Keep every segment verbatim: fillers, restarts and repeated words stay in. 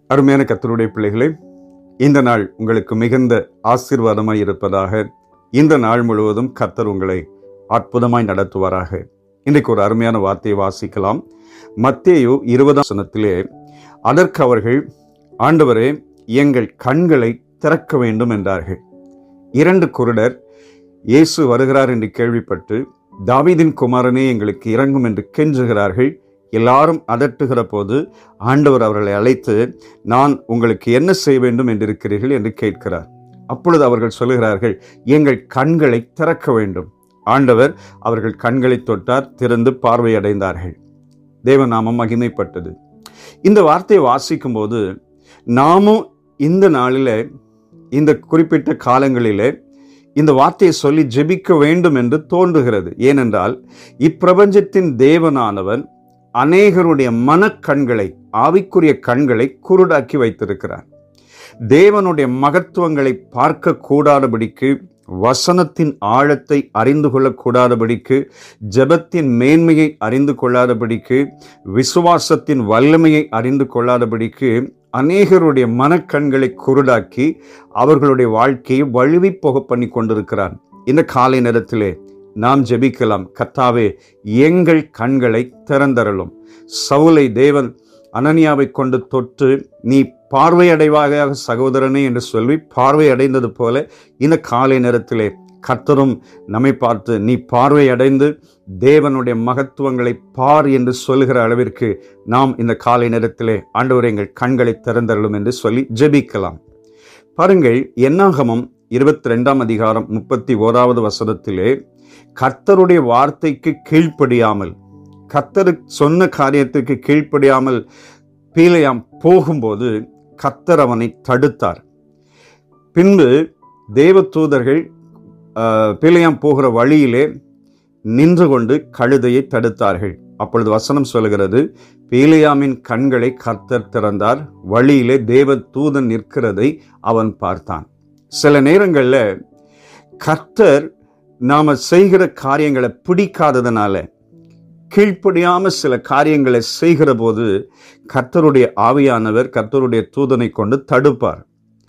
அருமையான கர்த்தருடைய பிள்ளைகளே, இந்த நாள் உங்களுக்கு மிகுந்த ஆசீர்வாதமாய் இருப்பதாக. இந்த நாள் முழுவதும் கர்த்தர் உங்களை அற்புதமாய் நடத்துவாராக. இன்றைக்கு ஒரு அருமையான வார்த்தையை வாசிக்கலாம். மத்தேயு இருபதாம் வசனத்திலே, அதற்கு அவர்கள், ஆண்டவரே, எங்கள் கண்களை திறக்க வேண்டும் என்றார்கள். இரண்டு குருடர் இயேசு வருகிறார் என்று கேள்விப்பட்டு, தாவீதின் குமாரனே எங்களுக்கு இறங்கும் என்று கெஞ்சுகிறார்கள். எல்லாரும் அதட்டுகிற போது ஆண்டவர் அவர்களை அழைத்து, நான் உங்களுக்கு என்ன செய்ய வேண்டும் என்றிருக்கிறீர்கள் என்று கேட்கிறார். அப்பொழுது அவர்கள் சொல்லுகிறார்கள், எங்கள் கண்களை திறக்க வேண்டும். ஆண்டவர் அவர்கள் கண்களை தொட்டார், திறந்து பார்வையடைந்தார்கள். தேவநாமம் மகிமைப்பட்டது. இந்த வார்த்தையை வாசிக்கும் போது நாமும் இந்த நாளில், இந்த குறிப்பிட்ட காலங்களிலே இந்த வார்த்தையை சொல்லி ஜெபிக்க வேண்டும் என்று தோன்றுகிறது. ஏனென்றால் இப்பிரபஞ்சத்தின் தேவனானவன் அநேகருடைய மனக்கண்களை, ஆவிக்குரிய கண்களை குருடாக்கி வைத்திருக்கிறார். தேவனுடைய மகத்துவங்களை பார்க்க கூடாதபடிக்கு, வசனத்தின் ஆழத்தை அறிந்து கொள்ளக்கூடாதபடிக்கு, ஜெபத்தின் மேன்மையை அறிந்து கொள்ளாதபடிக்கு, விசுவாசத்தின் வல்லமையை அறிந்து கொள்ளாதபடிக்கு அநேகருடைய மனக்கண்களை குருடாக்கி அவர்களுடைய வாழ்க்கையை வழுவி போக பண்ணி கொண்டிருக்கிறான். இந்த காலை நேரத்திலே நாம் ஜெபிக்கலாம். கர்த்தாவே, எங்கள் கண்களை திறந்தருளும். சவுலை தேவன் அனனியாவை கொண்டு தொட்டு, நீ பார்வையடைவாக சகோதரனே என்று சொல்லி பார்வையடைந்தது போல இந்த காலை நேரத்திலே கர்த்தரும் நம்மை பார்த்து, நீ பார்வையடைந்து தேவனுடைய மகத்துவங்களை பார் என்று சொல்லுகிற அளவிற்கு நாம் இந்த காலை நேரத்திலே, ஆண்டவரே, எங்கள் கண்களை திறந்தருளும் என்று சொல்லி ஜெபிக்கலாம். பாருங்கள், என்னாகமம் இருபத்தி ரெண்டாம் அதிகாரம் முப்பத்தி ஓராவது வசனத்திலே, கர்த்தருடைய வார்த்தைக்கு கீழ்ப்படியாமல், கர்த்தர் சொன்ன காரியத்திற்கு கீழ்ப்படியாமல் பீலையாம் போகும்போது கர்த்தர் அவனை தடுத்தார். பின்பு தேவதூதர்கள் பீலையாம் போகிற வழியிலே நின்று கொண்டு கழுதையை தடுத்தார்கள். அப்பொழுது வசனம் சொல்கிறது, பீலையாமின் கண்களை கர்த்தர் திறந்தார், வழியிலே தேவ தூதன் நிற்கிறதை அவன் பார்த்தான். சில நேரங்களில் கர்த்தர் நாம செய்கிற காரியங்களை பிடிக்காததுனால, கீழ்ப்படியாம சில காரியங்களை செய்கிற போது கர்த்தருடைய ஆவியானவர் கர்த்தருடைய தூதனை கொண்டு தடுப்பார்.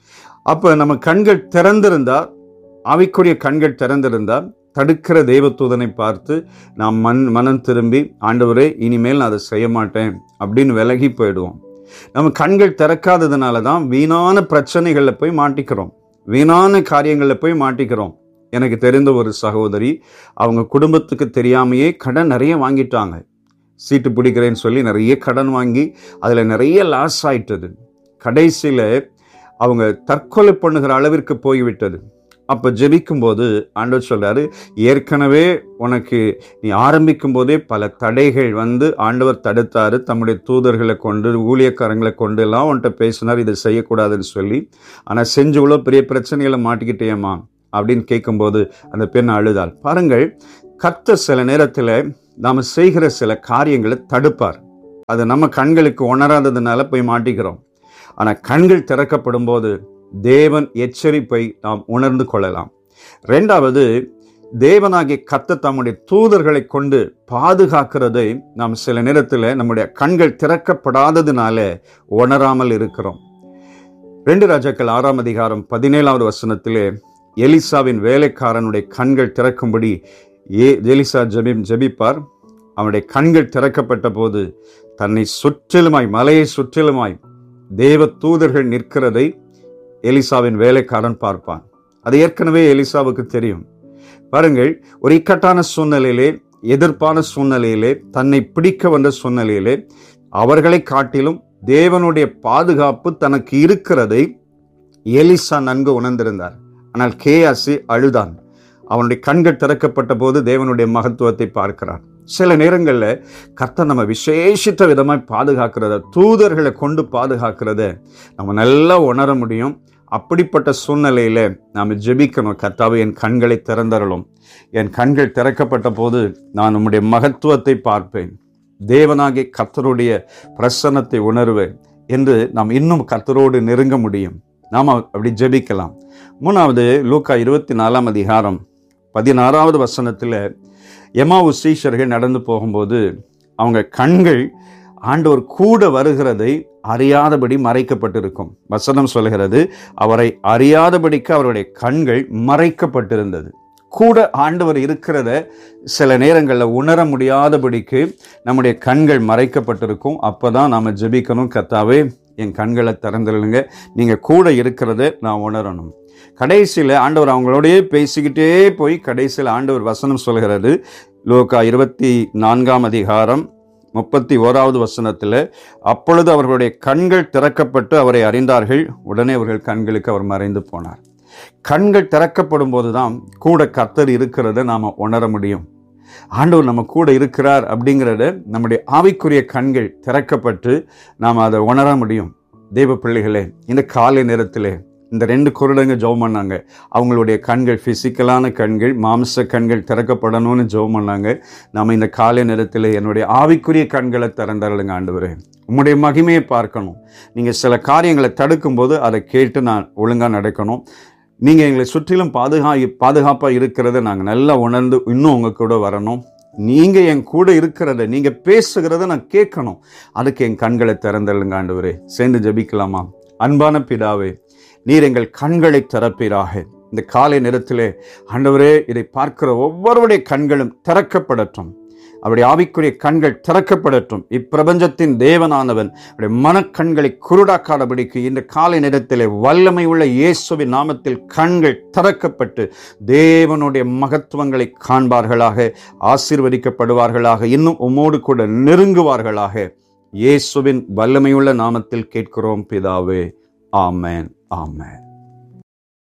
அப்ப நம்ம கண்கள் திறந்திருந்தா, ஆவிக்குரிய கண்கள் திறந்திருந்தா, தடுக்கிற தேவதூதனை பார்த்து நாம் மண் மனம் திரும்பி, ஆண்டவரே, இனிமேல் நான் அதை செய்ய மாட்டேன் அப்படின்னு விலகி போயிடுவோம். நம்ம கண்கள் திறக்காததுனால தான் வீணான பிரச்சனைகளில் போய் மாட்டிக்கிறோம், வீணான காரியங்களில் போய் மாட்டிக்கிறோம். எனக்கு தெரிந்த ஒரு சகோதரி, அவங்க குடும்பத்துக்கு தெரியாமையே கடன் நிறைய வாங்கிட்டாங்க. சீட்டு பிடிக்கிறேன்னு சொல்லி நிறைய கடன் வாங்கி அதில் நிறைய லாஸ் ஆயிட்டது. கடைசியில் அவங்க தற்கொலை பண்ணுகிற அளவிற்கு போய்விட்டது. அப்போ ஜெபிக்கும் போது ஆண்டவர் சொல்றாரு, ஏற்கனவே உனக்கு நீ ஆரம்பிக்கும் போதே பல தடைகள் வந்து ஆண்டவர் தடுத்தாரு. தம்முடைய தூதர்களை கொண்டு, ஊழியக்காரங்களை கொண்டு எல்லாம் உன்கிட்ட பேசினார், இதை செய்யக்கூடாதுன்னு சொல்லி. ஆனால் செஞ்சு இவ்வளோ பெரிய பிரச்சனைகளை மாட்டிக்கிட்டேம்மா அப்படின்னு கேட்கும்போது அந்த பெண் அழுதாள். பாருங்கள், கர்த்தர் சில நேரத்தில் நாம் செய்கிற சில காரியங்களை தடுப்பார். அது நம்ம கண்களுக்கு உணராததுனால போய் மாட்டிக்கிறோம். ஆனால் கண்கள் திறக்கப்படும் போது தேவன் எச்சரிப்பை நாம் உணர்ந்து கொள்ளலாம். ரெண்டாவது, தேவனாகிய கர்த்தர் தம்முடைய தூதர்களை கொண்டு பாதுகாக்கிறதை நாம் சில நேரத்தில் நம்முடைய கண்கள் திறக்கப்படாததுனால உணராமல் இருக்கிறோம். ரெண்டு ராஜாக்கள் ஆறாம் அதிகாரம் பதினேழாவது வசனத்திலே, எலிசாவின் வேலைக்காரனுடைய கண்கள் திறக்கும்படி ஏ எலிசா ஜெபி ஜெபிப்பார். அவனுடைய கண்கள் திறக்கப்பட்ட போது தன்னை சுற்றிலுமாய், மலையை சுற்றிலுமாய் தேவ தூதர்கள் நிற்கிறதை எலிசாவின் வேலைக்காரன் பார்ப்பான். அது ஏற்கனவே எலிசாவுக்கு தெரியும். பாருங்கள், ஒரு இக்கட்டான சூழ்நிலையிலே, எதிர்ப்பான சூழ்நிலையிலே, தன்னை பிடிக்க வந்த சூழ்நிலையிலே அவர்களை காட்டிலும் தேவனுடைய பாதுகாப்பு தனக்கு இருக்கிறதை எலிசா நன்கு உணர்ந்திருந்தார். ஆனால் கேயாசி அழுதான். அவனுடைய கண்கள் திறக்கப்பட்ட போது தேவனுடைய மகத்துவத்தை பார்க்கிறான். சில நேரங்களில் கர்த்தர் நம்ம விசேஷித்த விதமாய் பாதுகாக்கிறத, தூதர்களை கொண்டு பாதுகாக்கிறத நம்ம நல்லா உணர முடியும். அப்படிப்பட்ட சூழ்நிலையில் நாம் ஜெபிக்கணும். கர்த்தாவே, என் கண்களை திறந்தருளும். என் கண்கள் திறக்கப்பட்ட போது நான் உம்முடைய மகத்துவத்தை பார்ப்பேன், தேவனாகிய கர்த்தருடைய பிரசன்னத்தை உணர்வேன் என்று நாம் இன்னும் கர்த்தரோடு நெருங்க முடியும். நாம் அப்படி ஜெபிக்கலாம். மூணாவது, லூக்கா இருபத்தி நாலாம் அதிகாரம் பதினாறாவது வசனத்தில், எமாவு சீஷர்கள் நடந்து போகும்போது அவங்க கண்கள் ஆண்டவர் கூட வருகிறதை அறியாதபடி மறைக்கப்பட்டிருக்கும். வசனம் சொல்கிறது, அவரை அறியாதபடிக்கு அவருடைய கண்கள் மறைக்கப்பட்டிருந்தது. கூட ஆண்டவர் இருக்கிறத சில நேரங்களில் உணர முடியாதபடிக்கு நம்முடைய கண்கள் மறைக்கப்பட்டிருக்கும். அப்போதான் நாம் ஜெபிக்கணும், கர்த்தாவே என் கண்களை திறந்துருங்க, நீங்கள் கூட இருக்கிறத நான் உணரணும். கடைசியில் ஆண்டவர் அவங்களோடயே பேசிக்கிட்டே போய் கடைசியில் ஆண்டவர் வசனம் சொல்கிறது, லூக்கா இருபத்தி நான்காம் அதிகாரம் முப்பத்தி ஓராவது வசனத்தில், அப்பொழுது அவர்களுடைய கண்கள் திறக்கப்பட்டு அவரை அறிந்தார்கள், உடனே அவர்கள் கண்களுக்கு அவர் மறைந்து போனார். கண்கள் திறக்கப்படும் போதுதான் கூட கர்த்தர் இருக்கிறத நாம் உணர முடியும். ஆண்டவர் நம்ம கூட இருக்கிறார் அப்படிங்கிறத நம்முடைய ஆவிக்குரிய கண்கள் திறக்கப்பட்டு நாம் அதை உணர முடியும். தேவ பிள்ளைகளே, இந்த காலை நேரத்திலே இந்த ரெண்டு குருடங்க ஜெபம் பண்ணாங்க. அவங்களுடைய கண்கள், ஃபிசிக்கலான கண்கள், மாம்ச கண்கள் திறக்கப்படணும்னு ஜெபம் பண்ணாங்க. நம்ம இந்த காலை நேரத்தில் என்னுடைய ஆவிக்குரிய கண்களை திறந்தாருங்க. ஆண்டவரே, உம்முடைய மகிமையை பார்க்கணும். நீங்கள் சில காரியங்களை தடுக்கும்போது அதை கேட்டு நான் ஒழுங்காக நடக்கணும். நீங்கள் எங்களை சுற்றிலும் பாதுகா பாதுகாப்பாக இருக்கிறத நாங்கள் நல்லா உணர்ந்து இன்னும் உங்கள் கூட வரணும். நீங்கள் என் கூட இருக்கிறத, நீங்கள் பேசுகிறத நான் கேட்கணும். அதுக்கு என் கண்களை திறந்தல்லுங்க. ஆண்டவரே, சேர்ந்து ஜெபிக்கலாமா? அன்பான பிதாவே, நீர் எங்கள் கண்களை திறப்பீராக. இந்த காலை நேரத்திலே ஆண்டவரே, இதை பார்க்கிற ஒவ்வொருடைய கண்களும் திறக்கப்படட்டும். அவருடைய ஆவிக்குரிய கண்கள் திறக்கப்படட்டும். இப்பிரபஞ்சத்தின் தேவனானவன் அவருடைய மனக்கண்களை குருடாக்காதபடிக்கு இந்த காலை நேரத்திலே வல்லமை உள்ள இயேசுவின் நாமத்தில் கண்கள் திறக்கப்பட்டு தேவனுடைய மகத்துவங்களை காண்பார்களாக, ஆசீர்வதிக்கப்படுவார்களாக, இன்னும் உம்மோடு கூட நெருங்குவார்களாக. இயேசுவின் வல்லமையுள்ள நாமத்தில் கேட்கிறோம் பிதாவே. ஆமென், ஆமென்.